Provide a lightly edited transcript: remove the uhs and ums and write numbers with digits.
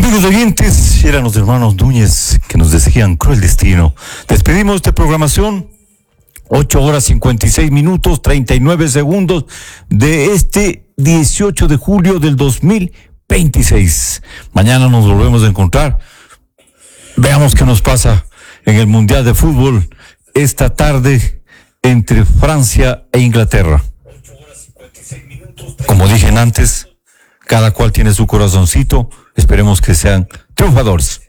Amigos oyentes, eran los hermanos Núñez que nos decían cruel destino. Despedimos esta programación, 8:56, 39 segundos de este 18 de julio del 2026. Mañana nos volvemos a encontrar. Veamos qué nos pasa en el Mundial de Fútbol esta tarde entre Francia e Inglaterra. Como dije antes, cada cual tiene su corazoncito. Esperemos que sean triunfadores.